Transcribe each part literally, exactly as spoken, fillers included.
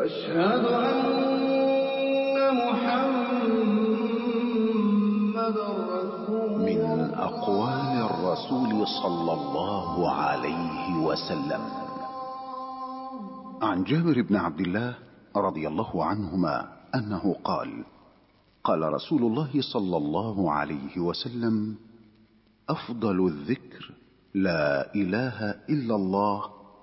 أشهد أن محمدًا رسول الله. من أقوال الرسول صلى الله عليه وسلم عن جابر بن عبد الله رضي الله عنهما أنه قال: قال رسول الله صلى الله عليه وسلم: أفضل الذكر لا إله إلا الله،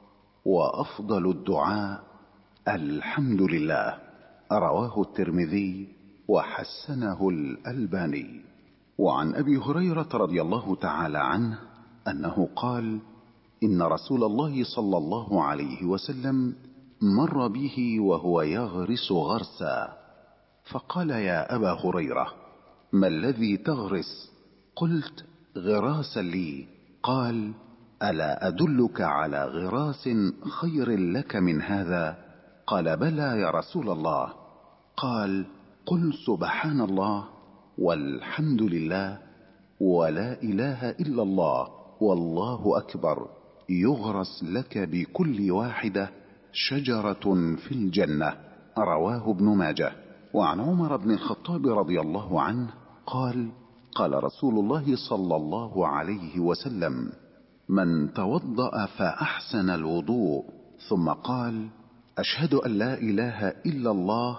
وأفضل الدعاء الحمد لله. رواه الترمذي وحسنه الألباني. وعن أبي هريرة رضي الله تعالى عنه أنه قال: إن رسول الله صلى الله عليه وسلم مر به وهو يغرس غرسا، فقال: يا أبا هريرة، ما الذي تغرس؟ قلت: غراسا لي. قال: ألا أدلك على غراس خير لك من هذا؟ قال: بلى يا رسول الله. قال: قل سبحان الله والحمد لله ولا إله إلا الله والله أكبر، يغرس لك بكل واحدة شجرة في الجنة. رواه ابن ماجه. وعن عمر بن الخطاب رضي الله عنه قال: قال رسول الله صلى الله عليه وسلم: من توضأ فأحسن الوضوء ثم قال: أشهد أن لا إله إلا الله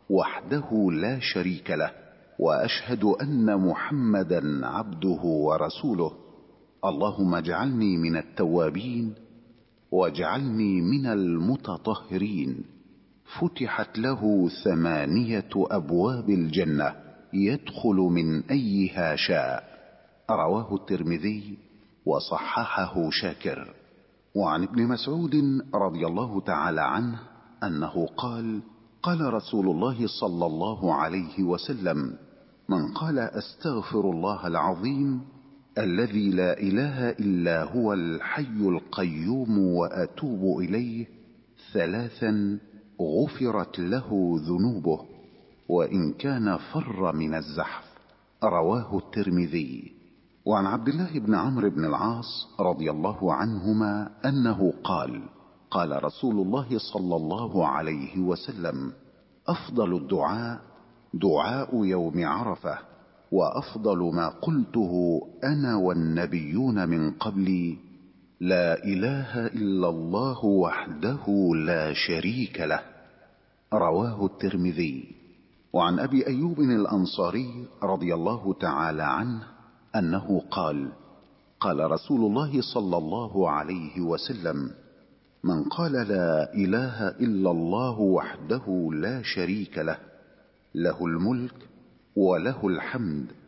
وحده لا شريك له، وأشهد أن محمدا عبده ورسوله، اللهم اجعلني من التوابين واجعلني من المتطهرين، فتحت له ثمانية أبواب الجنة يدخل من أيها شاء. رواه الترمذي وصححه شاكر. وعن ابن مسعود رضي الله تعالى عنه أنه قال: قال رسول الله صلى الله عليه وسلم: من قال أستغفر الله العظيم الذي لا إله إلا هو الحي القيوم وأتوب إليه ثلاثا غفرت له ذنوبه وإن كان فر من الزحف. رواه الترمذي. وعن عبد الله بن عمرو بن العاص رضي الله عنهما أنه قال: قال رسول الله صلى الله عليه وسلم: أفضل الدعاء دعاء يوم عرفة، وأفضل ما قلته أنا والنبيون من قبلي لا إله إلا الله وحده لا شريك له. رواه الترمذي. وعن أبي أيوب الأنصاري رضي الله تعالى عنه أنه قال: قال رسول الله صلى الله عليه وسلم: من قال لا إله إلا الله وحده لا شريك له، له الملك وله الحمد